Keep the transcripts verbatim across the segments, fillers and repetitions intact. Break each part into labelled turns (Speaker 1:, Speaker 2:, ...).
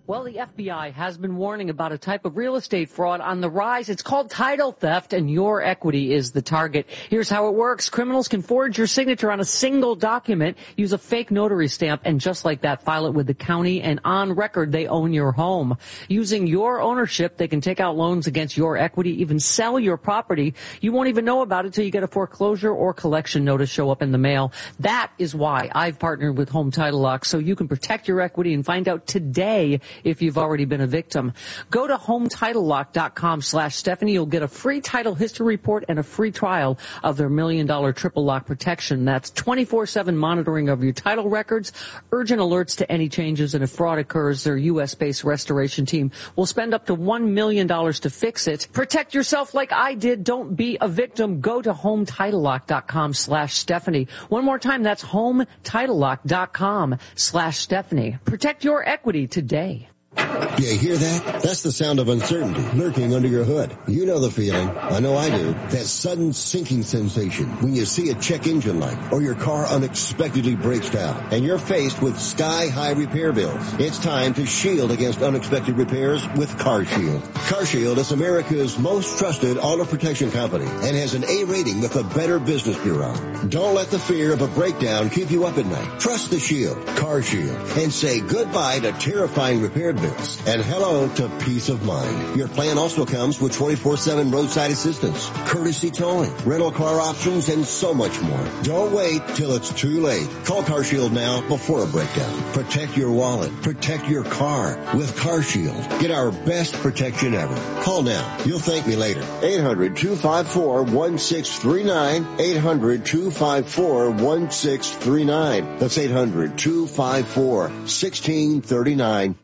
Speaker 1: Well, the F B I has been warning about a type of real estate fraud on the rise. It's called title theft, and your equity is the target. Here's how it works. Criminals can forge your signature on a single document, use a fake notary stamp, and just like that, file it with the county, and on record, they own your home. Using your ownership, they can take out loans against your equity, even sell your property. You won't even know about it until you get a foreclosure or collection notice show up in the mail. That is why I've partnered with Home Title Lock, so you can protect your equity and find out today if you've already been a victim. Go to home title lock dot com slash Stephanie. You'll get a free title history report and a free trial of their million dollar triple lock protection. That's twenty-four seven monitoring of your title records, urgent alerts to any changes, and if fraud occurs, their U S based restoration team will spend up to one million dollars to fix it. Protect yourself like I did. Don't be a victim. Go to home title lock dot com slash Stephanie. One more time, that's home title lock dot com slash Stephanie. Protect your equity today.
Speaker 2: You hear that? That's the sound of uncertainty lurking under your hood. You know the feeling. I know I do. That sudden sinking sensation when you see a check engine light or your car unexpectedly breaks down and you're faced with sky-high repair bills. It's time to shield against unexpected repairs with CarShield. CarShield is America's most trusted auto protection company and has an A rating with the Better Business Bureau. Don't let the fear of a breakdown keep you up at night. Trust the Shield, CarShield, and say goodbye to terrifying repair bills. And hello to peace of mind. Your plan also comes with twenty-four seven roadside assistance, courtesy towing, rental car options, and so much more. Don't wait till it's too late. Call CarShield now before a breakdown. Protect your wallet. Protect your car with CarShield. Get our best protection ever. Call now. You'll thank me later. eight hundred two five four one six three nine. eight hundred two five four one six three nine. That's eight hundred two five four one six three nine.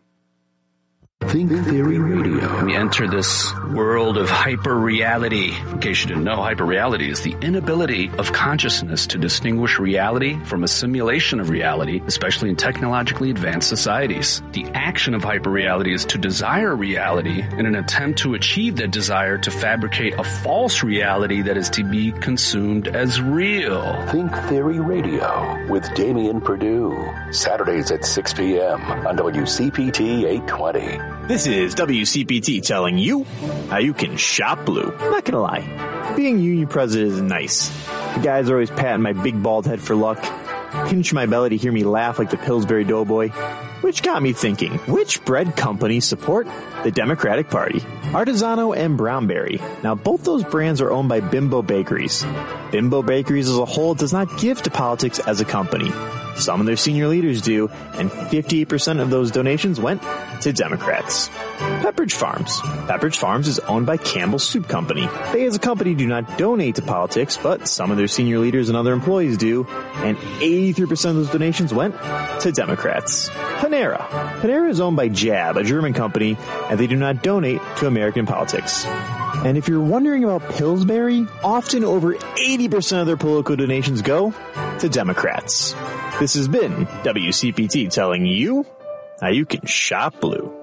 Speaker 3: Think Theory Radio. We enter this world of hyper-reality. In case you didn't know, hyper-reality is the inability of consciousness to distinguish reality from a simulation of reality, especially in technologically advanced societies. The action of hyper-reality is to desire reality in an attempt to achieve that desire to fabricate a false reality that is to be consumed as real.
Speaker 4: Think Theory Radio with Damian Perdue. Saturdays at six p.m. on W C P T eight twenty.
Speaker 5: This is W C P T telling you how you can shop blue. I'm not gonna lie, being union president is nice. The guys are always patting my big bald head for luck, pinch my belly to hear me laugh like the Pillsbury Doughboy, which got me thinking, which bread companies support the Democratic Party? Artisano and Brownberry. Now, both those brands are owned by Bimbo Bakeries. Bimbo Bakeries as a whole does not give to politics as a company. Some of their senior leaders do, and fifty-eight percent of those donations went to Democrats. Pepperidge Farms. Pepperidge Farms is owned by Campbell's Soup Company. They as a company do not donate to politics, but some of their senior leaders and other employees do, and eighty-three percent of those donations went to Democrats. Panera. Panera is owned by Jab, a German company, and they do not donate to American politics. And if you're wondering about Pillsbury, often over eighty percent of their political donations go to Democrats. This has been W C P T telling you how you can shop blue.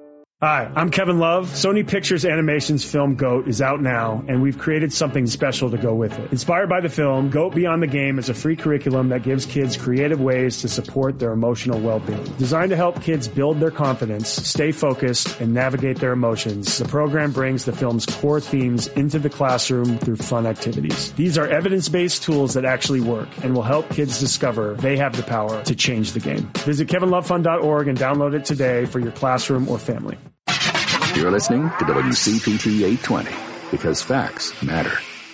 Speaker 6: Hi, I'm Kevin Love. Sony Pictures Animation's film GOAT is out now, and we've created something special to go with it. Inspired by the film, GOAT Beyond the Game is a free curriculum that gives kids creative ways to support their emotional well-being. Designed to help kids build their confidence, stay focused, and navigate their emotions, the program brings the film's core themes into the classroom through fun activities. These are evidence-based tools that actually work and will help kids discover they have the power to change the game. Visit kevin love fund dot org and download it today for your classroom or family.
Speaker 4: You're listening to W C P T eight twenty, because facts matter.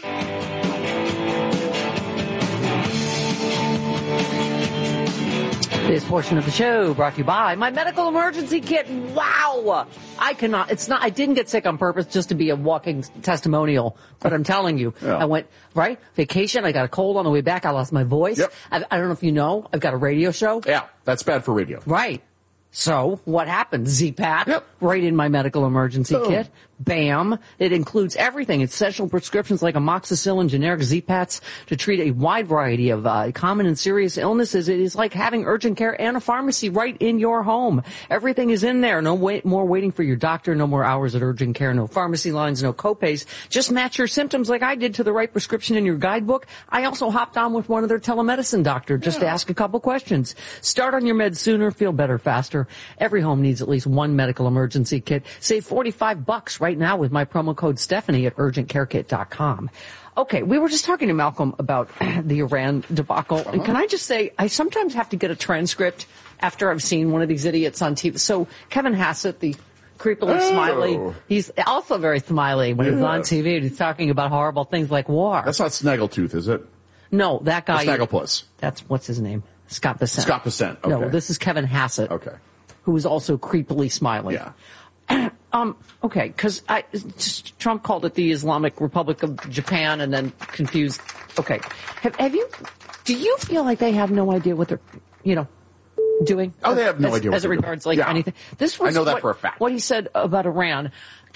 Speaker 1: This portion of the show brought to you by my medical emergency kit. Wow! I cannot, it's not, I didn't get sick on purpose just to be a walking testimonial, but I'm telling you, yeah. I went, right, vacation, I got a cold on the way back, I lost my voice.
Speaker 7: Yep.
Speaker 1: I, I don't know if you know, I've got a radio show.
Speaker 7: Yeah, that's bad for radio.
Speaker 1: Right. So, what happened? Z-Pat,
Speaker 7: yep.
Speaker 1: right in my medical emergency
Speaker 7: Boom.
Speaker 1: kit. Bam. It includes everything. Essential prescriptions like amoxicillin, generic Z-Pats to treat a wide variety of uh, common and serious illnesses. It is like having urgent care and a pharmacy right in your home. Everything is in there. No wait, more waiting for your doctor. No more hours at urgent care. No pharmacy lines. No copays. Just match your symptoms like I did to the right prescription in your guidebook. I also hopped on with one of their telemedicine doctors just yeah. to ask a couple questions. Start on your meds sooner. Feel better faster. sure every home needs at least one medical emergency kit. Save forty-five bucks right now with my promo code Stephanie at urgent care kit dot com. Okay, we were just talking to Malcolm about the Iran debacle. Uh-huh. And can I just say, I sometimes have to get a transcript after I've seen one of these idiots on T V. So Kevin Hassett, the creepily oh. smiley, he's also very smiley when yes. he's on T V. And he's talking about horrible things like war.
Speaker 7: That's not Snaggletooth, is it?
Speaker 1: No, that guy.
Speaker 7: Or Snagglepuss.
Speaker 1: That's, what's his name? Scott Bessent.
Speaker 7: Scott Bessent, okay.
Speaker 1: No, this is Kevin Hassett.
Speaker 7: Okay.
Speaker 1: Who is also creepily smiling.
Speaker 7: Yeah.
Speaker 1: Um, okay, because I just, Trump called it the Islamic Republic of Japan and then confused. Okay. Have, have you, do you feel like they have no idea what they're, you know, doing?
Speaker 7: Oh, they have no
Speaker 1: as,
Speaker 7: idea what
Speaker 1: As it
Speaker 7: they're
Speaker 1: regards,
Speaker 7: doing.
Speaker 1: like,
Speaker 7: Yeah.
Speaker 1: anything. This was
Speaker 7: I know that
Speaker 1: what,
Speaker 7: for a fact.
Speaker 1: What he said about Iran.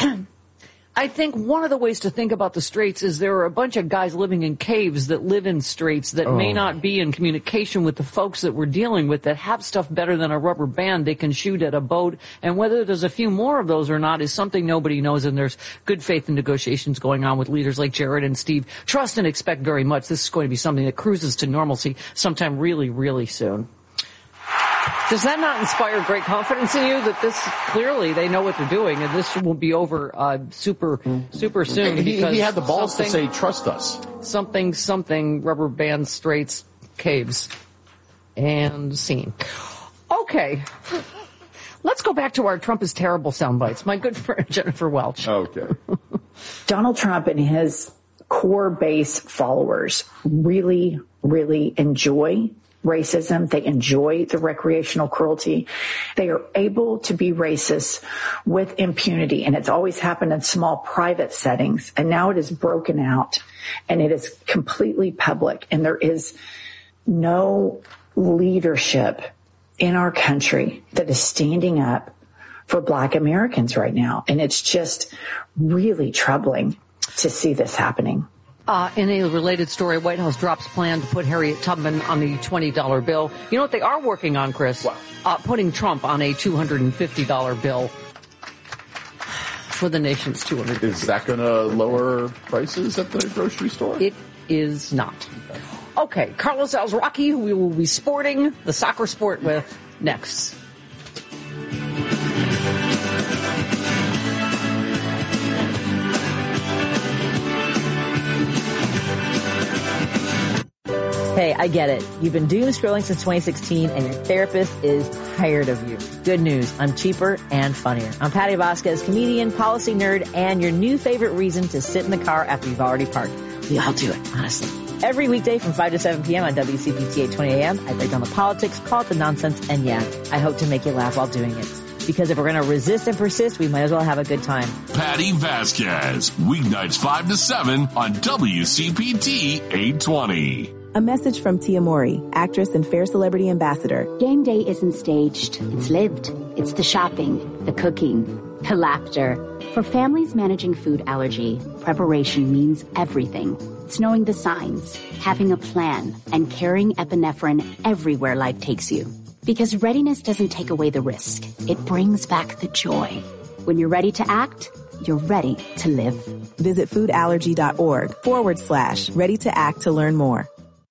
Speaker 1: I think one of the ways to think about the Straits is there are a bunch of guys living in caves that live in straits that oh. may not be in communication with the folks that we're dealing with that have stuff better than a rubber band they can shoot at a boat. And whether there's a few more of those or not is something nobody knows. And there's good faith in negotiations going on with leaders like Jared and Steve. Trust and expect very much. This is going to be something that cruises to normalcy sometime really, really soon. Does that not inspire great confidence in you that this, clearly they know what they're doing and this will be over uh, super, super soon?
Speaker 7: He,
Speaker 1: because
Speaker 7: he had the balls to say, trust us.
Speaker 1: Something, something, rubber band, straits, caves, and scene. Okay. Let's go back to our Trump is terrible sound bites. My good friend Jennifer Welch.
Speaker 7: Okay.
Speaker 8: Donald Trump and his core base followers really, really enjoy racism. They enjoy the recreational cruelty. They are able to be racist with impunity. And it's always happened in small private settings. And now it is broken out and it is completely public. And there is no leadership in our country that is standing up for Black Americans right now. And it's just really troubling to see this happening.
Speaker 1: Uh, in a related story, White House drops plan to put Harriet Tubman on the twenty dollar bill. You know what they are working on, Chris?
Speaker 7: What?
Speaker 1: Uh, putting Trump on a two hundred fifty dollar bill for the nation's two hundred fifty dollars.
Speaker 7: Is that going to lower prices at the grocery store?
Speaker 1: It is not. Okay, Carlos Alzraki, who we will be sporting the soccer sport with next.
Speaker 9: Hey, I get it. You've been doom scrolling since twenty sixteen and your therapist is tired of you. Good news. I'm cheaper and funnier. I'm Patty Vasquez, comedian, policy nerd, and your new favorite reason to sit in the car after you've already parked. We all do it, honestly. Every weekday from five to seven p.m. on W C P T eight twenty a.m., I break down the politics, call it the nonsense, and yeah, I hope to make you laugh while doing it. Because if we're going to resist and persist, we might as well have a good time.
Speaker 10: Patty Vasquez, weeknights five to seven on W C P T eight twenty.
Speaker 11: A message from Tia Mori, actress and Fair Celebrity Ambassador.
Speaker 12: Game day isn't staged. It's lived. It's the shopping, the cooking, the laughter. For families managing food allergy, preparation means everything. It's knowing the signs, having a plan, and carrying epinephrine everywhere life takes you. Because readiness doesn't take away the risk. It brings back the joy. When you're ready to act, you're ready to live.
Speaker 11: Visit foodallergy.org forward slash ready to act to learn more.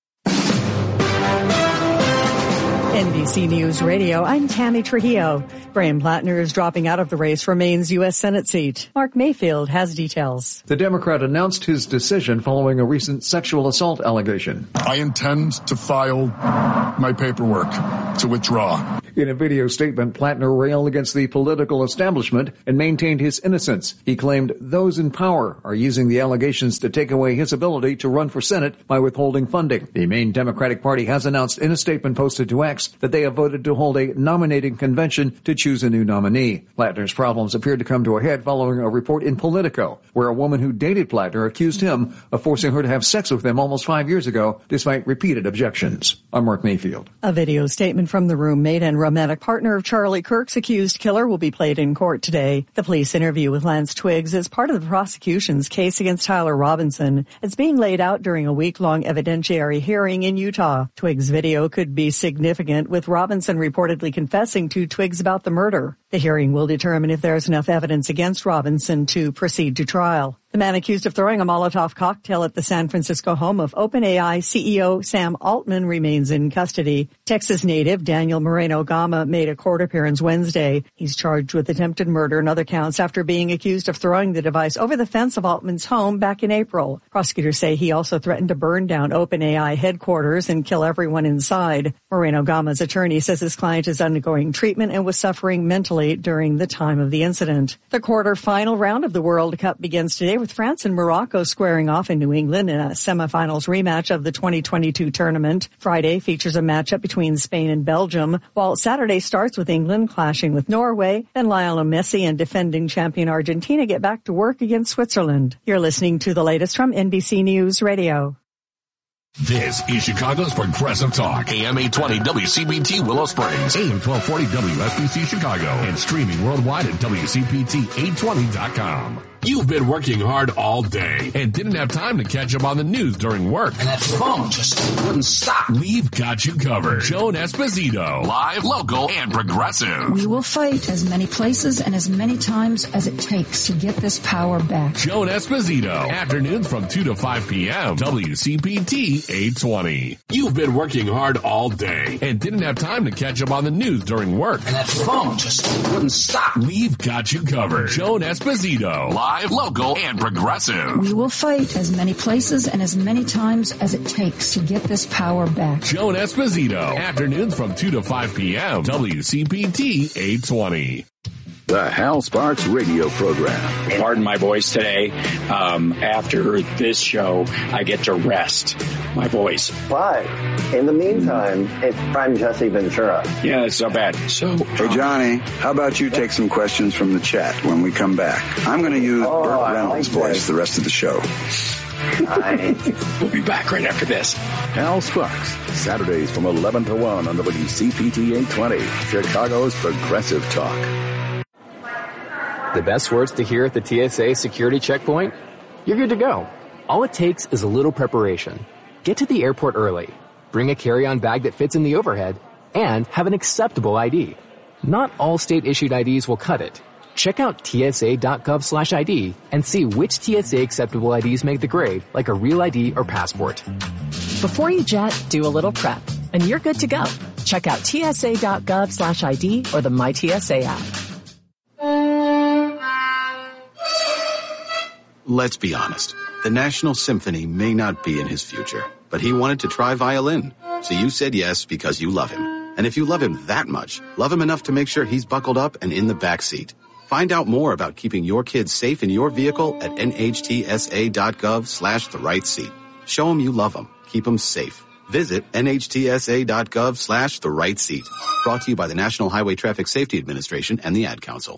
Speaker 13: N B C News Radio, I'm Tammy Trujillo. Brian Plattner is dropping out of the race for Maine's U S Senate seat. Mark Mayfield has details.
Speaker 14: The Democrat announced his decision following a recent sexual assault allegation.
Speaker 15: I intend to file my paperwork to withdraw.
Speaker 14: In a video statement, Plattner railed against the political establishment and maintained his innocence. He claimed those in power are using the allegations to take away his ability to run for Senate by withholding funding. The Maine Democratic Party has announced in a statement posted to X that they have voted to hold a nominating convention to choose a new nominee. Plattner's problems appeared to come to a head following a report in Politico, where a woman who dated Plattner accused him of forcing her to have sex with him almost five years ago, despite repeated objections. I'm Mark Mayfield.
Speaker 13: A video statement from the roommate and romantic partner of Charlie Kirk's accused killer will be played in court today. The police interview with Lance Twiggs is part of the prosecution's case against Tyler Robinson. It's being laid out during a week-long evidentiary hearing in Utah. Twiggs' video could be significant, with Robinson reportedly confessing to Twiggs about the murder. The hearing will determine if there's enough evidence against Robinson to proceed to trial. The man accused of throwing a Molotov cocktail at the San Francisco home of OpenAI C E O Sam Altman remains in custody. Texas native Daniel Moreno Gama made a court appearance Wednesday. He's charged with attempted murder and other counts after being accused of throwing the device over the fence of Altman's home back in April. Prosecutors say he also threatened to burn down OpenAI headquarters and kill everyone inside. Moreno Gama's attorney says his client is undergoing treatment and was suffering mentally during the time of the incident. The quarterfinal round of the World Cup begins today with France and Morocco squaring off in New England in a semifinals rematch of the twenty twenty-two tournament. Friday features a matchup between Spain and Belgium, while Saturday starts with England clashing with Norway. Then Lionel Messi and defending champion Argentina get back to work against Switzerland. You're listening to the latest from N B C News Radio.
Speaker 10: This is Chicago's Progressive Talk. A M eight twenty W C P T Willow Springs. A M twelve forty W S B C Chicago. And streaming worldwide at W C P T eight twenty dot com. You've been working hard all day and didn't have time to catch up on the news during work.
Speaker 16: And that phone just wouldn't stop.
Speaker 10: We've got you covered. Joan Esposito. Live, local, and progressive.
Speaker 17: We will fight as many places and as many times as it takes to get this power back.
Speaker 10: Joan Esposito. Afternoons from two to five p.m. W C P T eight twenty. You've been working hard all day and didn't have time to catch up on the news during work.
Speaker 16: And that phone just wouldn't stop.
Speaker 10: We've got you covered. Joan Esposito. Live, local, and progressive.
Speaker 17: We will fight as many places and as many times as it takes to get this power back.
Speaker 10: Joan Esposito. Afternoons from two to five p.m. W C P T eight twenty.
Speaker 4: The Hal Sparks radio program.
Speaker 18: Pardon my voice today. Um, after this show, I get to rest my voice.
Speaker 19: But in the meantime, it's Prime Jesse Ventura.
Speaker 18: Yeah, it's so bad. So,
Speaker 20: hey, Johnny, how about you take some questions from the chat when we come back? I'm going to use oh, Burt Reynolds' like voice the rest of the show.
Speaker 18: We'll be back right after this.
Speaker 4: Hal Sparks, Saturdays from eleven to one on W C P T eight twenty, Chicago's Progressive Talk.
Speaker 21: The best words to hear at the T S A security checkpoint? You're good to go. All it takes is a little preparation. Get to the airport early, bring a carry-on bag that fits in the overhead, and have an acceptable I D. Not all state-issued I Ds will cut it. Check out T S A dot gov slash I D and see which T S A acceptable I Ds make the grade, like a real I D or passport.
Speaker 22: Before you jet, do a little prep, and you're good to go. Check out T S A dot gov slash I D or the My T S A app.
Speaker 23: Let's be honest. The National Symphony may not be in his future, but he wanted to try violin. So you said yes because you love him. And if you love him that much, love him enough to make sure he's buckled up and in the back seat. Find out more about keeping your kids safe in your vehicle at N H T S A dot gov slash the right seat. Show them you love them. Keep them safe. Visit N H T S A dot gov slash the right seat. Brought to you by the National Highway Traffic Safety Administration and the Ad Council.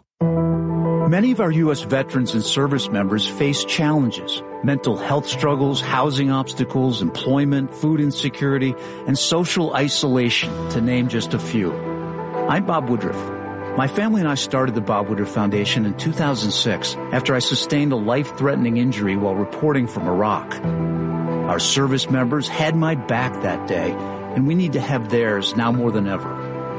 Speaker 24: Many of our U S veterans and service members face challenges: mental health struggles, housing obstacles, employment, food insecurity, and social isolation, to name just a few. I'm Bob Woodruff. My family and I started the Bob Woodruff Foundation in two thousand six after I sustained a life-threatening injury while reporting from Iraq. Our service members had my back that day, and we need to have theirs now more than ever.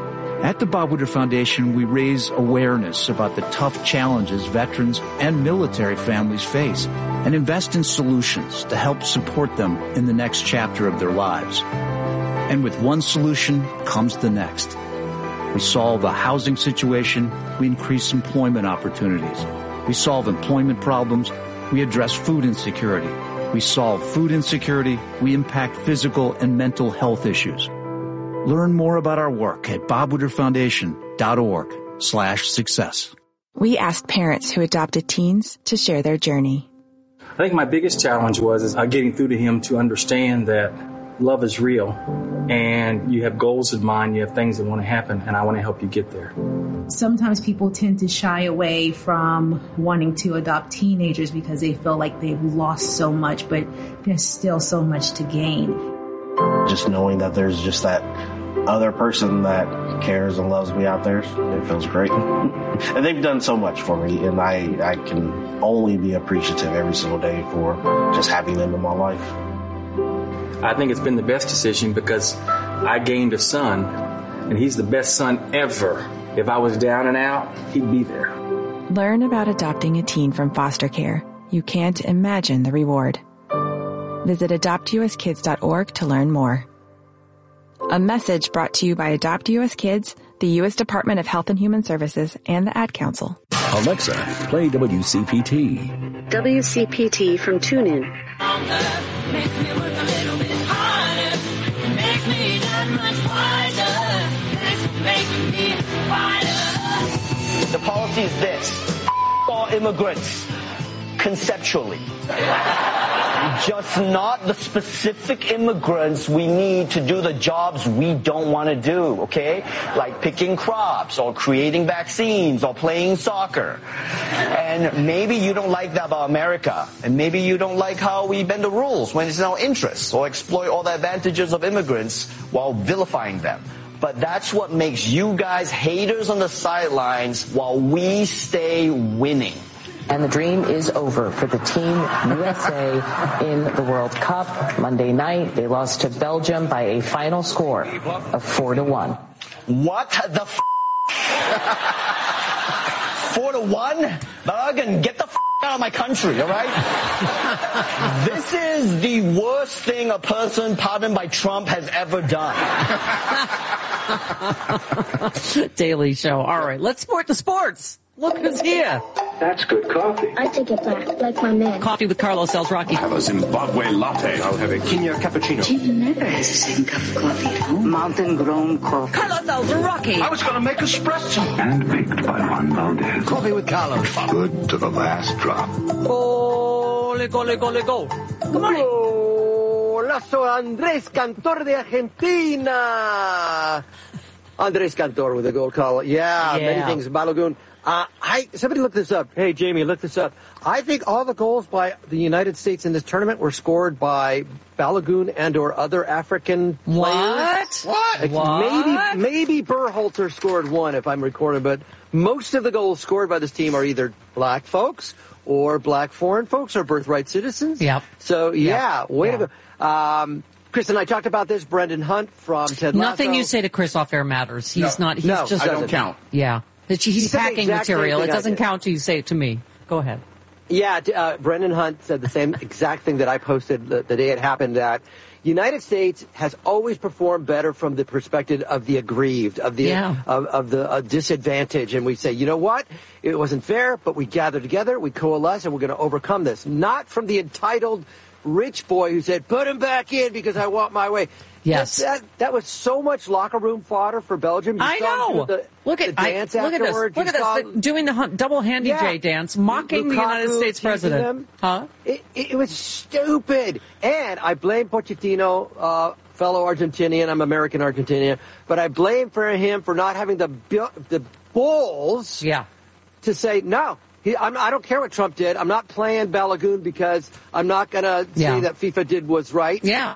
Speaker 24: At the Bob Woodruff Foundation, we raise awareness about the tough challenges veterans and military families face and invest in solutions to help support them in the next chapter of their lives. And with one solution comes the next. We solve a housing situation, we increase employment opportunities. We solve employment problems, we address food insecurity. We solve food insecurity, we impact physical and mental health issues. Learn more about our work at bob woodruff foundation dot org slash success.
Speaker 11: We asked parents who adopted teens to share their journey.
Speaker 25: I think my biggest challenge was is getting through to him to understand that love is real and you have goals in mind, you have things that want to happen, and I want to help you get there.
Speaker 26: Sometimes people tend to shy away from wanting to adopt teenagers because they feel like they've lost so much, but there's still so much to gain.
Speaker 27: Just knowing that there's just that other person that cares and loves me out there, it feels great. And they've done so much for me, and I, I can only be appreciative every single day for just having them in my life.
Speaker 25: I think it's been the best decision because I gained a son, and he's the best son ever. If I was down and out, he'd be there.
Speaker 11: Learn about adopting a teen from foster care you can't imagine the reward. Visit adopt u s kids dot org to learn more. A message brought to you by Adopt U S Kids, the U S Department of Health and Human Services, and the Ad Council.
Speaker 4: Alexa, play W C P T.
Speaker 1: W C P T from TuneIn.
Speaker 2: The policy is this. F*** all immigrants, conceptually. Just not the specific immigrants we need to do the jobs we don't want to do, okay? Like picking crops or creating vaccines or playing soccer. And maybe you don't like that about America. And maybe you don't like how we bend the rules when it's in our interests or exploit all the advantages of immigrants while vilifying them. But that's what makes you guys haters on the sidelines while we stay winning.
Speaker 3: And the dream is over for the Team U S A in the World Cup. Monday night, they lost to Belgium by a final score of four to one.
Speaker 2: What the f***? Four to one? Bergen, get the f*** out of my country, all right? This is the worst thing a person pardoned by Trump has ever done.
Speaker 5: Daily Show. All right, let's sport the sports. Look who's here.
Speaker 6: That's good coffee.
Speaker 7: I take it black, like my man.
Speaker 5: Coffee with Carlos El Rocky.
Speaker 6: Have a Zimbabwe latte. I'll have a Kenya cappuccino.
Speaker 7: Jimmy never has the same cup of coffee at home.
Speaker 6: Mountain grown coffee.
Speaker 5: Carlos El Rocky.
Speaker 6: I was going to make espresso. And baked by Juan Valdez. Coffee with Carlos. Good to the last drop.
Speaker 5: Gole, gole, gole, go. Good morning.
Speaker 8: Golazo Andrés Cantor de Argentina. Andrés Cantor with a goal call. Yeah,
Speaker 5: yeah.
Speaker 8: Many things. Balogun. Uh, I somebody look this up. Hey, Jamie, look this up. I think all the goals by the United States in this tournament were scored by Balogun and or other African players.
Speaker 5: What?
Speaker 8: What? Like
Speaker 5: what?
Speaker 8: Maybe maybe Berhalter scored one, if I'm recording, but most of the goals scored by this team are either black folks or black foreign folks or birthright citizens.
Speaker 5: Yep.
Speaker 8: So, yeah,
Speaker 5: yep.
Speaker 8: way
Speaker 5: yeah.
Speaker 8: to go. Um, Chris and I talked about this. Brendan Hunt from Ted Lasso.
Speaker 5: Nothing you say to Chris off air matters. He's
Speaker 8: no.
Speaker 5: not, he's
Speaker 8: no,
Speaker 5: just.
Speaker 8: I don't count.
Speaker 5: Yeah. He's
Speaker 8: he
Speaker 5: packing material. It doesn't count till you say it to me. Go ahead.
Speaker 8: Yeah, uh, Brendan Hunt said the same exact thing that I posted the, the day it happened, that United States has always performed better from the perspective of the aggrieved, of the
Speaker 5: yeah.
Speaker 8: of, of the uh, disadvantage. And we say, you know what? It wasn't fair, but we gather together, we coalesce, and we're going to overcome this. Not from the entitled rich boy who said, put him back in because I want my way.
Speaker 5: Yes.
Speaker 8: That, that was so much locker room fodder for Belgium. You
Speaker 5: I
Speaker 8: saw
Speaker 5: know.
Speaker 8: The,
Speaker 5: look at,
Speaker 8: the dance
Speaker 5: I, look at this.
Speaker 8: afterwards.
Speaker 5: Look at
Speaker 8: saw,
Speaker 5: this. The, doing the hun- double handy
Speaker 8: yeah.
Speaker 5: J dance, mocking
Speaker 8: Lukaku
Speaker 5: the United States president.
Speaker 8: Them.
Speaker 5: Huh?
Speaker 8: It, it, it was stupid. And I blame Pochettino, uh, fellow Argentinian. I'm American Argentinian. But I blame for him for not having the the balls
Speaker 5: yeah. to
Speaker 8: say, no. He, I'm, I don't care what Trump did. I'm not playing Balogun because I'm not going to
Speaker 5: yeah.
Speaker 8: say that FIFA did was right.
Speaker 5: Yeah.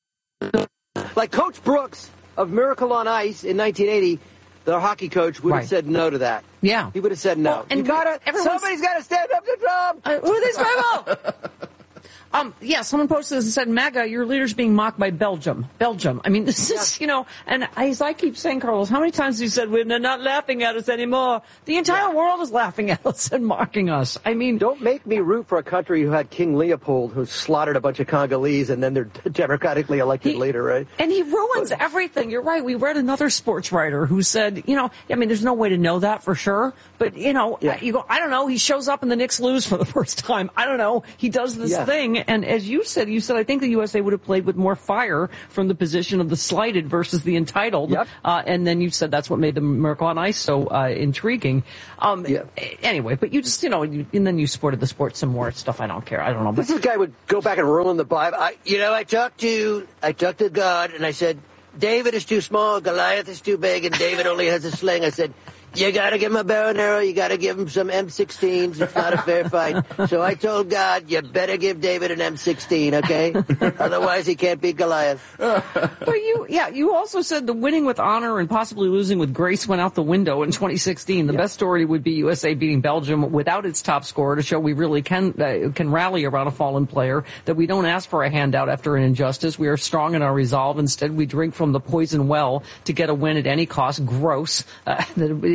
Speaker 8: Like Coach Brooks of Miracle on Ice in nineteen eighty, the hockey coach would have
Speaker 5: right.
Speaker 8: said no to that.
Speaker 5: Yeah.
Speaker 8: He would have said no.
Speaker 5: Well, and
Speaker 8: you gotta, somebody's got to stand up to Trump.
Speaker 5: Uh, who are these people? Um, yeah, someone posted this and said, MAGA, your leader's being mocked by Belgium. Belgium. I mean, this is, yes. you know, and as I keep saying, Carlos, how many times have you said, we're not laughing at us anymore? The entire yeah. world is laughing at us and mocking us. I mean,
Speaker 8: don't make me root for a country who had King Leopold, who slaughtered a bunch of Congolese, and then their democratically elected
Speaker 5: he,
Speaker 8: leader, right?
Speaker 5: And he ruins but, everything. You're right. We read another sports writer who said, you know, I mean, there's no way to know that for sure, but, you know, yeah. you go, I don't know, he shows up and the Knicks lose for the first time. I don't know. He does this yeah. thing, and as you said, You said, I think the U S A would have played with more fire from the position of the slighted versus the entitled.
Speaker 8: Yep.
Speaker 5: Uh, and then you said that's what made the Miracle on Ice so uh, intriguing. Um,
Speaker 8: yeah.
Speaker 5: Anyway, but you just, you know, you, and then you sported the sport some more stuff. I don't care. I don't know. But
Speaker 8: this guy would go back and ruin the Bible. I, you know, I talked to, I talked to God, and I said, David is too small, Goliath is too big, and David only has a sling. I said, you gotta give him a bow and arrow, you gotta give him some M sixteens, it's not a fair fight. So I told God, you better give David an M sixteen, okay? Otherwise he can't beat Goliath.
Speaker 5: But you, yeah, you also said the winning with honor and possibly losing with grace went out the window in twenty sixteen. The yeah. best story would be U S A beating Belgium without its top scorer to show we really can, uh, can rally around a fallen player, that we don't ask for a handout after an injustice. We are strong in our resolve. Instead, we drink from the poison well to get a win at any cost. Gross. Uh,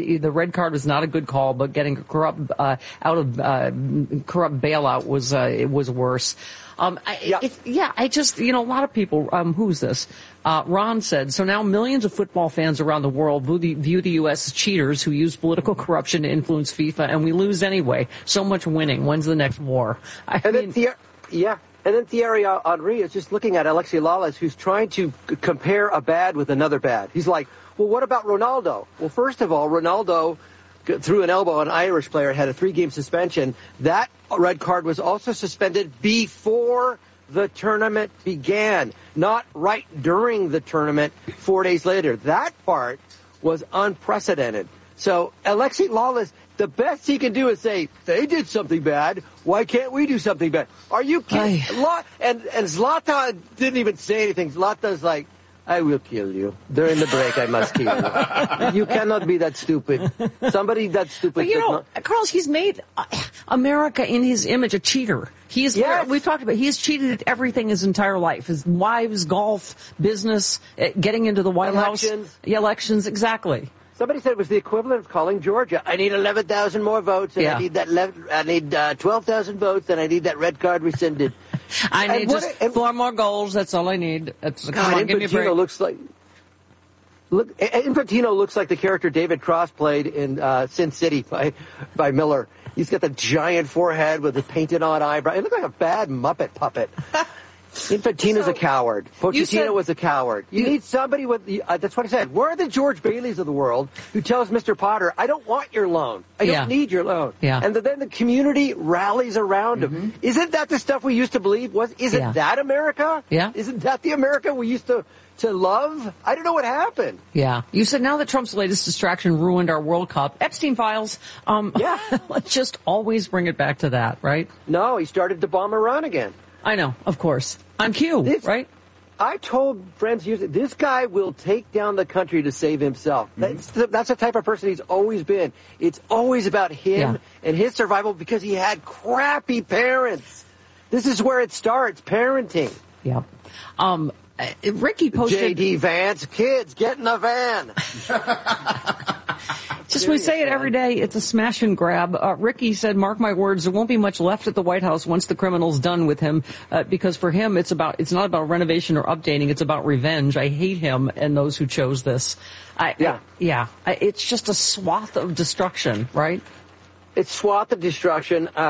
Speaker 5: the, the red card was not a good call, but getting corrupt uh, out of uh, corrupt bailout was uh, it was worse. Um, I, yeah. It, yeah, I just, you know, a lot of people, um, who's this? Uh, Ron said, so now millions of football fans around the world view the, view the U S as cheaters who use political corruption to influence FIFA, and we lose anyway. So much winning. When's the next war? I
Speaker 9: and
Speaker 5: mean,
Speaker 9: then Thierry, yeah. And then Thierry Henry is just looking at Alexi Lalas, who's trying to c- compare a bad with another bad. He's like, well, what about Ronaldo? Well, first of all, Ronaldo threw an elbow on an Irish player, had a three-game suspension. That red card was also suspended before the tournament began, not right during the tournament four days later. That part was unprecedented. So Alexi Lalas, the best he can do is say, they did something bad. Why can't we do something bad? Are you kidding? I... And, and Zlatan didn't even say anything. Zlatan's like, I will kill you. During the break, I must kill you. You cannot be that stupid. Somebody that stupid.
Speaker 5: But you know,
Speaker 9: not...
Speaker 5: Carlos, he's made America in his image a cheater. He is, yes. We've talked about, he has cheated at everything his entire life. His wives, golf, business, getting into the White
Speaker 9: elections.
Speaker 5: House. Elections, exactly.
Speaker 9: Somebody said it was the equivalent of calling Georgia. I need eleven thousand more votes, and
Speaker 5: yeah.
Speaker 9: I need that. Le- I need uh, twelve thousand votes, and I need that red card rescinded.
Speaker 5: I need just it, four more goals. That's all I need. That's,
Speaker 9: God,
Speaker 5: come on, give me a break.
Speaker 9: looks like. Look, Infantino looks like the character David Cross played in uh, Sin City by by Miller. He's got the giant forehead with the painted on eyebrow. He looks like a bad Muppet puppet. Infantino's so, a coward. Pochettino said, was a coward. You, you need somebody with, uh, that's what I said. Where are the George Baileys of the world who tells Mister Potter, I don't want your loan. I
Speaker 5: yeah.
Speaker 9: don't need your loan.
Speaker 5: Yeah.
Speaker 9: And the, then the community rallies around mm-hmm. him. Isn't that the stuff we used to believe? Was Isn't
Speaker 5: yeah.
Speaker 9: that America?
Speaker 5: Yeah.
Speaker 9: Isn't that the America we used to, to love? I don't know what happened.
Speaker 5: Yeah. You said now that Trump's latest distraction ruined our World Cup. Epstein files. Um,
Speaker 9: yeah.
Speaker 5: Let's just always bring it back to that, right?
Speaker 9: No, he started to bomb Iran again.
Speaker 5: I know, of course. On cue,
Speaker 9: this,
Speaker 5: right?
Speaker 9: I told friends, this guy will take down the country to save himself. Mm-hmm. That's, the, that's the type of person he's always been. It's always about him yeah. and his survival because he had crappy parents. This is where it starts, parenting.
Speaker 5: Yeah. Um, uh, Ricky posted...
Speaker 9: J D Vance, kids, get in the van.
Speaker 5: Just we say it every day, it's a smash and grab. Uh, Ricky said, mark my words, there won't be much left at the White House once the criminal's done with him, uh, because for him, it's about, it's not about renovation or updating, it's about revenge. I hate him and those who chose this. I,
Speaker 9: yeah.
Speaker 5: I, yeah. I, it's just a swath of destruction, right?
Speaker 9: It's swath of destruction. Uh,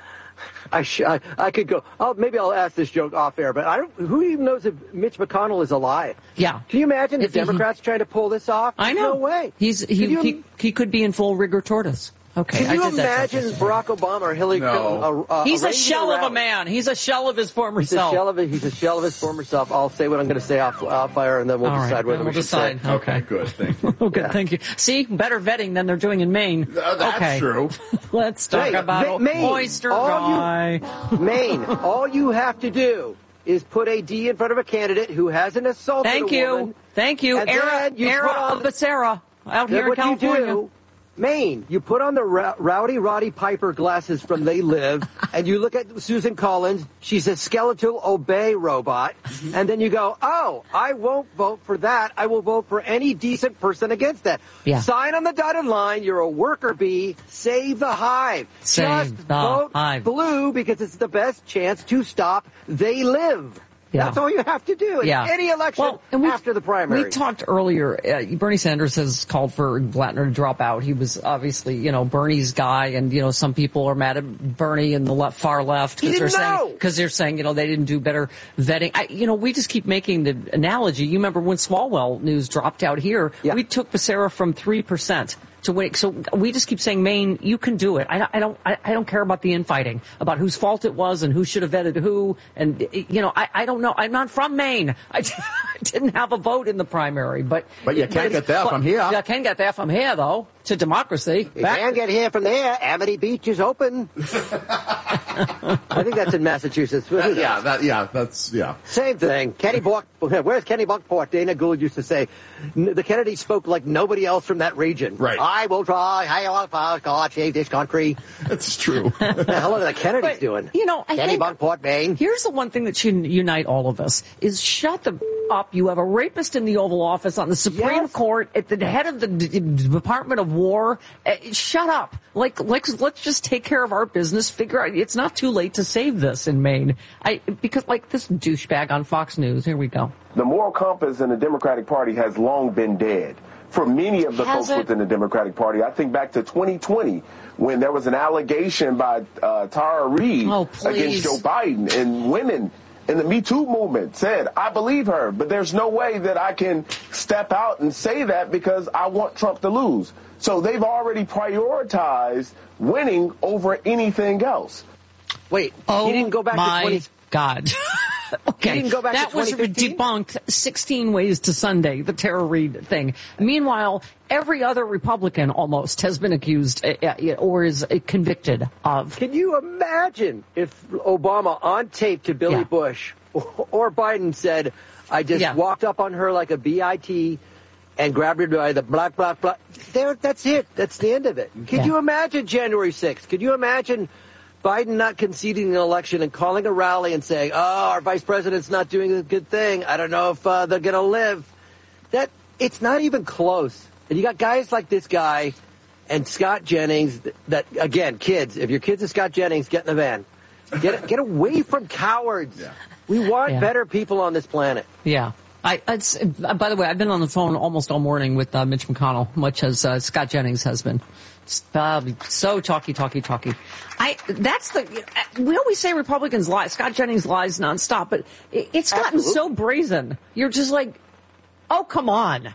Speaker 9: I, sh- I I could go. Oh, maybe I'll ask this joke off air, but I don't. Who even knows if Mitch McConnell is alive?
Speaker 5: Yeah.
Speaker 9: Can you imagine
Speaker 5: if
Speaker 9: the Democrats he, trying to pull this off?
Speaker 5: I know.
Speaker 9: No way.
Speaker 5: He's he
Speaker 9: you,
Speaker 5: he, he could be in full rigor tortoise. Okay.
Speaker 9: Can you
Speaker 5: I did
Speaker 9: imagine
Speaker 5: that
Speaker 9: Barack Obama or Hillary
Speaker 5: no.
Speaker 9: Clinton? Uh, uh,
Speaker 5: he's a shell of a man. He's a shell of his former
Speaker 9: he's
Speaker 5: self.
Speaker 9: A shell of a, he's a shell of his former self. I'll say what I'm going to say off, off fire, and then we'll
Speaker 5: All
Speaker 9: decide
Speaker 5: right,
Speaker 9: whether
Speaker 5: we'll
Speaker 9: we
Speaker 5: decide.
Speaker 9: should say.
Speaker 5: Okay,
Speaker 12: good. Thank you.
Speaker 5: okay,
Speaker 9: yeah.
Speaker 5: thank you. See, better vetting than they're doing in Maine.
Speaker 12: Uh, that's
Speaker 5: okay.
Speaker 12: true.
Speaker 5: Let's talk
Speaker 9: hey,
Speaker 5: about
Speaker 9: Maine,
Speaker 5: oyster
Speaker 9: all
Speaker 5: guy.
Speaker 9: You, Maine. All you have to do is put a D in front of a candidate who hasn't assaulted
Speaker 5: Thank
Speaker 9: a
Speaker 5: you.
Speaker 9: woman.
Speaker 5: Thank you.
Speaker 9: And
Speaker 5: Era,
Speaker 9: you
Speaker 5: era
Speaker 9: on,
Speaker 5: of Becerra out here in
Speaker 9: what
Speaker 5: California.
Speaker 9: You do, Maine, you put on the Rowdy Roddy Piper glasses from They Live, and you look at Susan Collins. She's a skeletal obey robot. And then you go, oh, I won't vote for that. I will vote for any decent person against that.
Speaker 5: Yeah.
Speaker 9: Sign on the dotted line. You're a worker bee. Save the hive.
Speaker 5: Save
Speaker 9: Just
Speaker 5: the
Speaker 9: vote
Speaker 5: hive.
Speaker 9: blue because it's the best chance to stop They Live.
Speaker 5: Yeah.
Speaker 9: That's all you have to do in
Speaker 5: yeah.
Speaker 9: any election
Speaker 5: well, and we,
Speaker 9: after the primary.
Speaker 5: We talked earlier, uh, Bernie Sanders has called for Blattner to drop out. He was obviously, you know, Bernie's guy, and, you know, some people are mad at Bernie and the left, far left because they're saying, because they're saying, you know, they didn't do better vetting. I, you know, we just keep making the analogy. You remember when Swalwell News dropped out here,
Speaker 9: yeah.
Speaker 5: we took Becerra from three percent. To win. So we just keep saying, Maine, you can do it. I, I don't. I, I don't care about the infighting, about whose fault it was and who should have vetted who. And you know, I, I don't know. I'm not from Maine. I didn't have a vote in the primary, but
Speaker 12: but you can't get there from here.
Speaker 5: You can get there from here, though, to democracy.
Speaker 9: You Back- can get here from there. Amity Beach is open. I think that's in Massachusetts.
Speaker 12: That, yeah, that, yeah, that's yeah.
Speaker 9: Same thing. Kenny Buck. Where's Kenny Buckport? Dana Gould used to say, the Kennedys spoke like nobody else from that region.
Speaker 12: Right.
Speaker 9: I will try. I will God save this country.
Speaker 12: That's true.
Speaker 9: What the hell are the Kennedys
Speaker 5: but,
Speaker 9: doing?
Speaker 5: You know, I
Speaker 9: Kenny
Speaker 5: think
Speaker 9: Buckport, Maine.
Speaker 5: Here's the one thing that should unite all of us: is shut the up. You have a rapist in the Oval Office, on the Supreme
Speaker 9: Yes.
Speaker 5: Court, at the head of the D- D- Department of War. Uh, shut up. Like, let's, let's just take care of our business. Figure out, it's not too late to save this in Maine. I, because like this douchebag on Fox News. Here we go.
Speaker 10: The moral compass in the Democratic Party has long been dead. For many of the
Speaker 5: Has
Speaker 10: folks
Speaker 5: it?
Speaker 10: within the Democratic Party, I think back to twenty twenty when there was an allegation by uh, Tara Reid
Speaker 5: Oh, please.
Speaker 10: against Joe Biden, and women in the Me Too movement said, I believe her, but there's no way that I can step out and say that because I want Trump to lose. So they've already prioritized winning over anything else.
Speaker 9: Wait,
Speaker 5: Oh,
Speaker 9: he didn't go back
Speaker 5: my
Speaker 9: to twenty.
Speaker 5: God. Okay,
Speaker 9: He didn't go back to
Speaker 5: that was
Speaker 9: twenty fifteen?
Speaker 5: debunked sixteen ways to Sunday, the Tara Reid thing. Meanwhile, every other Republican almost has been accused uh, uh, or is uh, convicted of.
Speaker 9: Can you imagine if Obama on tape to Billy
Speaker 5: Yeah.
Speaker 9: Bush or, or Biden said, I just
Speaker 5: Yeah.
Speaker 9: walked up on her like a B I T and grabbed her by the black, black, black. There, that's it. That's the end of it. Could
Speaker 5: Yeah.
Speaker 9: you imagine January sixth? Could you imagine Biden not conceding an election and calling a rally and saying, oh, our vice president's not doing a good thing. I don't know if uh, they're going to live. That it's not even close. And you got guys like this guy and Scott Jennings that, again, kids, if your kid's a Scott Jennings, get in the van. Get, get away from cowards.
Speaker 10: Yeah.
Speaker 9: We want
Speaker 5: Yeah.
Speaker 9: better people on this planet.
Speaker 5: Yeah. I, it's, uh, by the way, I've been on the phone almost all morning with uh, Mitch McConnell, much as uh, Scott Jennings has been. Uh, so talky, talky, talky. I, that's the, we always say Republicans lie. Scott Jennings lies nonstop, but it, it's gotten
Speaker 9: Absolutely.
Speaker 5: so brazen. You're just like, oh, come on.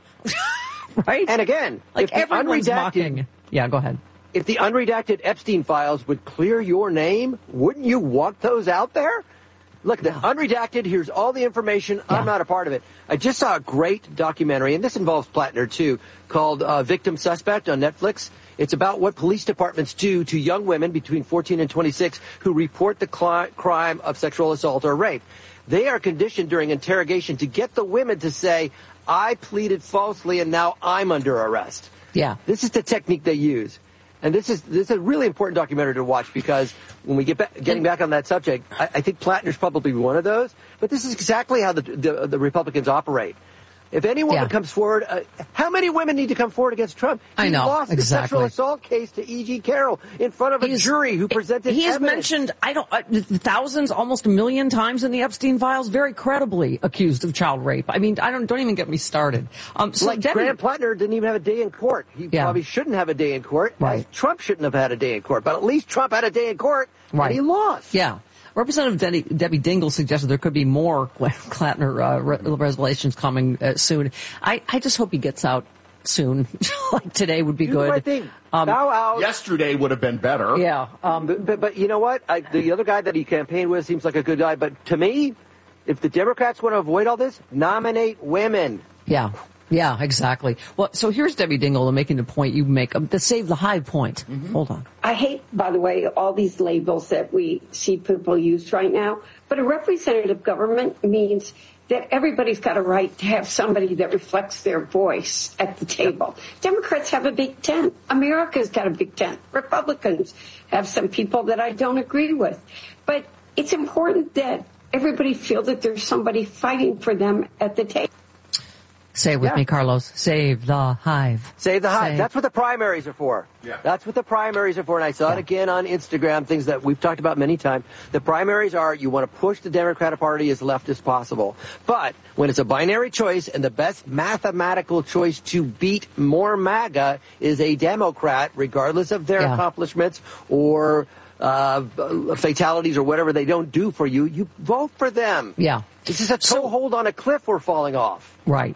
Speaker 5: Right?
Speaker 9: And again,
Speaker 5: like
Speaker 9: if the
Speaker 5: everyone's
Speaker 9: unredacted-
Speaker 5: mocking. Yeah, go ahead.
Speaker 9: If the unredacted Epstein files would clear your name, wouldn't you want those out there? Look, the unredacted, here's all the information. I'm not a part of it. I just saw a great documentary, and this involves Plattner, too, called uh, Victim Suspect on Netflix. It's about what police departments do to young women between fourteen and twenty-six who report the cli- crime of sexual assault or rape. They are conditioned during interrogation to get the women to say, I pleaded falsely and now I'm under arrest.
Speaker 5: Yeah.
Speaker 9: This is the technique they use. And this is this is a really important documentary to watch because when we get back, getting back on that subject, I, I think Plattner's probably one of those. But this is exactly how the the, the Republicans operate. If any woman
Speaker 5: Yeah.
Speaker 9: comes forward, uh, how many women need to come forward against Trump?
Speaker 5: I
Speaker 9: He
Speaker 5: know,
Speaker 9: lost the
Speaker 5: exactly.
Speaker 9: sexual assault case to E G. Carroll in front of a
Speaker 5: He's-
Speaker 9: jury who presented
Speaker 5: He has
Speaker 9: evidence.
Speaker 5: mentioned, I don't, uh, thousands, almost a million times in the Epstein files, very credibly accused of child rape. I mean, I don't, don't even get me started. Um, so
Speaker 9: like
Speaker 5: Debbie-
Speaker 9: Graham Plattner didn't even have a day in court. He
Speaker 5: Yeah.
Speaker 9: probably shouldn't have a day in court.
Speaker 5: Right.
Speaker 9: as Trump shouldn't have had a day in court. But at least Trump had a day in court,
Speaker 5: Right.
Speaker 9: and he lost.
Speaker 5: Yeah. Representative Debbie, Debbie Dingell suggested there could be more Plattner uh, re- revelations coming uh, soon. I, I just hope he gets out soon. Like today would be
Speaker 9: Do
Speaker 5: good.
Speaker 9: the right thing.
Speaker 5: Um,
Speaker 9: Bow out.
Speaker 12: Yesterday would have been better.
Speaker 5: Yeah. Um,
Speaker 9: But, but, but you know what? I, the other guy that he campaigned with seems like a good guy. But to me, if the Democrats want to avoid all this, nominate women.
Speaker 5: Yeah. Yeah, exactly. Well, so here's Debbie Dingell making the point you make, um, the save the hive point.
Speaker 9: Mm-hmm.
Speaker 5: Hold on.
Speaker 13: I hate, by the way, all these labels that we see people use right now. But a representative government means that everybody's got a right to have somebody that reflects their voice at the table. Democrats have a big tent. America's got a big tent. Republicans have some people that I don't agree with. But it's important that everybody feel that there's somebody fighting for them at the table.
Speaker 5: Say it with
Speaker 9: Yeah.
Speaker 5: me, Carlos. Save the hive.
Speaker 9: Save the hive.
Speaker 5: Save.
Speaker 9: That's what the primaries are for.
Speaker 12: Yeah.
Speaker 9: That's what the primaries are for. And I saw it again on Instagram, things that we've talked about many times. The primaries are you want to push the Democratic Party as left as possible. But when it's a binary choice and the best mathematical choice to beat more MAGA is a Democrat, regardless of their
Speaker 5: Yeah.
Speaker 9: accomplishments or uh, fatalities or whatever they don't do for you, you vote for them.
Speaker 5: Yeah.
Speaker 9: This is a toehold on a cliff we're falling off.
Speaker 5: Right.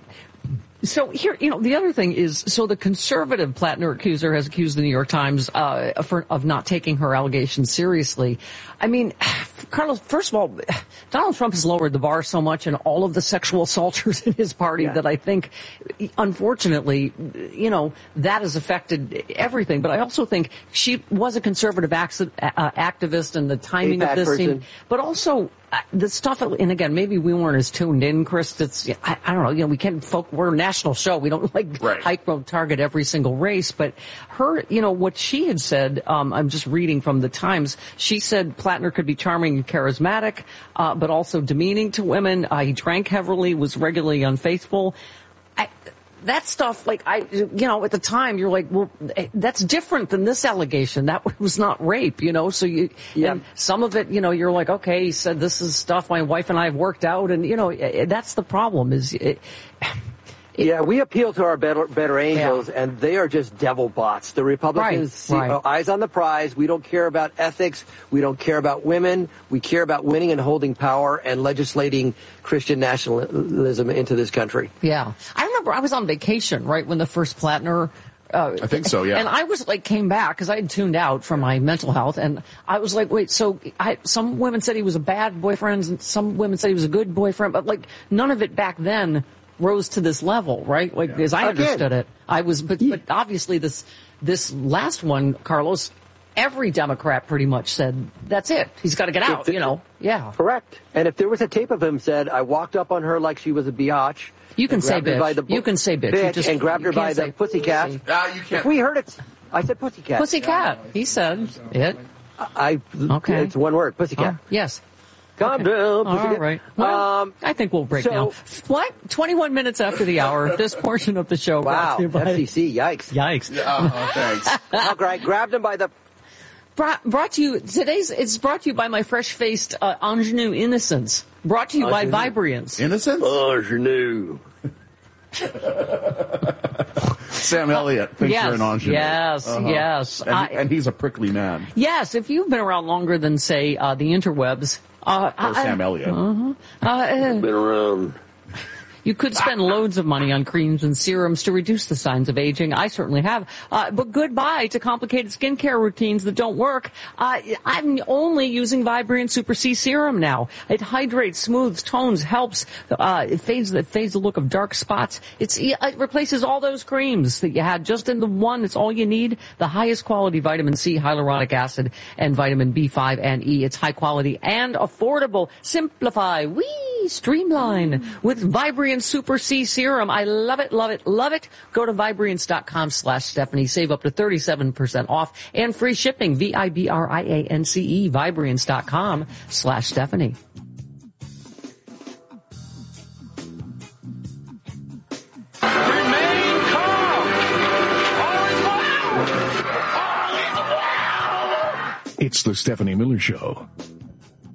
Speaker 5: So here, you know, the other thing is, so the conservative Plattner accuser has accused the New York Times uh, for, of not taking her allegations seriously. I mean, Carlos, first of all, Donald Trump has lowered the bar so much in all of the sexual assaulters in his party
Speaker 9: Yeah.
Speaker 5: that I think, unfortunately, you know, that has affected everything. But I also think she was a conservative acci- uh, activist and the timing
Speaker 9: A PAC
Speaker 5: of this
Speaker 9: person.
Speaker 5: seemed, but also uh, the stuff, and again, maybe we weren't as tuned in, Chris. It's, I, I don't know, you know, we can't, folk, we're a national show. We don't like
Speaker 12: right.
Speaker 5: hike, road, target every single race, but her, you know, what she had said, um, I'm just reading from the Times, she said Plattner could be charming and charismatic, uh, but also demeaning to women. Uh, he drank heavily, was regularly unfaithful. I, that stuff, like, I, you know, at the time, you're like, well, that's different than this allegation. That was not rape, you know, so you, yeah. and some of it, you know, you're like, okay, he said this is stuff my wife and I have worked out, and, you know, that's the problem, is it,
Speaker 9: It, yeah, we appeal to our better, better angels, yeah. and they are just devil bots. The Republicans
Speaker 5: right,
Speaker 9: see
Speaker 5: right.
Speaker 9: uh, eyes on the prize. We don't care about ethics. We don't care about women. We care about winning and holding power and legislating Christian nationalism into this country.
Speaker 5: Yeah. I remember I was on vacation, right, when the first Plattner... Uh,
Speaker 12: I think so, yeah.
Speaker 5: And I was like, came back because I had tuned out from my mental health, and I was like, wait, so I, some women said he was a bad boyfriend, and some women said he was a good boyfriend, but like none of it back then rose to this level, right? Like, yeah. as I
Speaker 9: Again.
Speaker 5: understood it, I was, but, but obviously this, this last one, Carlos, every Democrat pretty much said, that's it. He's got to get out,
Speaker 9: the,
Speaker 5: you know? Yeah.
Speaker 9: Correct. And if there was a tape of him said, I walked up on her like she was a biatch.
Speaker 5: You can say bitch.
Speaker 9: The,
Speaker 5: you can say bitch.
Speaker 9: bitch
Speaker 5: you just,
Speaker 9: and grabbed her by the pussycat.
Speaker 12: Pussy. Uh, you can't.
Speaker 9: If we heard it, I said pussycat.
Speaker 5: Pussycat. He said it.
Speaker 9: I,
Speaker 5: okay.
Speaker 9: It's one word, pussycat.
Speaker 5: Oh, yes.
Speaker 9: Calm
Speaker 5: okay.
Speaker 9: down.
Speaker 5: All right. Well, um, I think we'll break
Speaker 9: so,
Speaker 5: now. What? twenty-one minutes after the hour, this portion of the show.
Speaker 9: Wow.
Speaker 5: By,
Speaker 9: F C C, yikes.
Speaker 5: Yikes.
Speaker 12: Yeah, oh, thanks.
Speaker 9: Oh, great. Grabbed him by the...
Speaker 5: Brought, brought to you, today's, it's brought to you by my fresh-faced uh, ingenue innocence. Brought to you
Speaker 9: ingenue.
Speaker 5: by Vibriance.
Speaker 12: Innocence?
Speaker 9: Ingenue.
Speaker 12: Sam Elliott thinks
Speaker 5: yes,
Speaker 12: you're an ingenue.
Speaker 5: Yes,
Speaker 12: uh-huh.
Speaker 5: yes.
Speaker 12: And,
Speaker 5: I,
Speaker 12: and he's a prickly man.
Speaker 5: Yes, if you've been around longer than, say, uh, the interwebs. Uh,
Speaker 12: or I, Sam Elliott.
Speaker 5: Uh-huh. Uh,
Speaker 9: been around.
Speaker 5: You could spend loads of money on creams and serums to reduce the signs of aging. I certainly have. Uh, but goodbye to complicated skincare routines that don't work. Uh, I'm only using Vibrant Super C Serum now. It hydrates, smooths, tones, helps. Uh, it fades, it fades the look of dark spots. It's, it replaces all those creams that you had just in the one. It's all you need. The highest quality vitamin C, hyaluronic acid, and vitamin B five and E. It's high quality and affordable. Simplify. Whee! Streamline with Vibrant Super C Serum. I love it, love it, love it. Go to Vibriance.com slash Stephanie. Save up to thirty-seven percent off and free shipping. V I B R I A N C E. Vibriance.com slash Stephanie.
Speaker 6: Remain calm. All is well. All is well.
Speaker 4: It's the Stephanie Miller Show.